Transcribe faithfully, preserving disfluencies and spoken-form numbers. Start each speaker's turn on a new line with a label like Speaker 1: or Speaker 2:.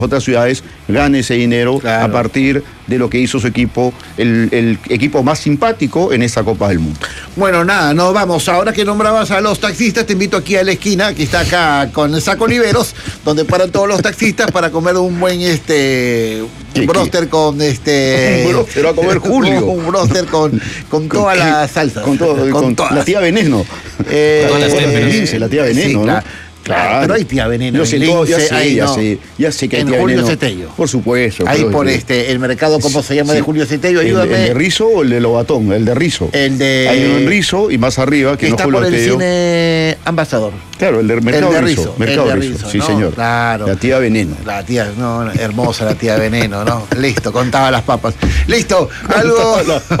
Speaker 1: otras ciudades gane ese dinero claro. a partir de lo que hizo su equipo, el, el equipo más simpático en esa Copa del Mundo.
Speaker 2: Bueno, nada, nos vamos. Ahora que nombrabas a los taxistas, te invito aquí a la esquina, que está acá con el Saco Oliveros, donde paran todos los taxistas para comer un buen este un broster con este.
Speaker 1: Un broster va a comer Julio.
Speaker 2: Un broster con, con todas las salsas.
Speaker 1: Con, todo, con, con todas. La tía Veneno.
Speaker 2: Eh,
Speaker 1: con todas las lince, la tía Veneno, sí, ¿no?
Speaker 2: Claro. Claro, pero hay tía Veneno.
Speaker 1: Yo sé,
Speaker 2: en
Speaker 1: todo, ya sé,
Speaker 2: ahí,
Speaker 1: ya
Speaker 2: no.
Speaker 1: sé, ya sé que hay
Speaker 2: en
Speaker 1: tía
Speaker 2: Julio
Speaker 1: Veneno.
Speaker 2: Cetello.
Speaker 1: Por supuesto.
Speaker 2: Ahí por sí. este, el mercado, ¿cómo se llama? Sí. De Julio Cetello, ayúdame.
Speaker 1: ¿El, el de Rizo o el de Lobatón? El de Rizo.
Speaker 2: El de...
Speaker 1: Hay uno en Rizo y más arriba, que, que no
Speaker 2: está por el Cetello. Cine Ambasador.
Speaker 1: Claro, el de Mercado
Speaker 2: el de
Speaker 1: Rizo.
Speaker 2: Rizo.
Speaker 1: Mercado
Speaker 2: el de
Speaker 1: Rizo,
Speaker 2: Rizo,
Speaker 1: sí
Speaker 2: ¿no?
Speaker 1: señor.
Speaker 2: Claro.
Speaker 1: La tía Veneno.
Speaker 2: La tía, no, hermosa la tía Veneno, ¿no? Listo, contaba las papas. Listo, algo...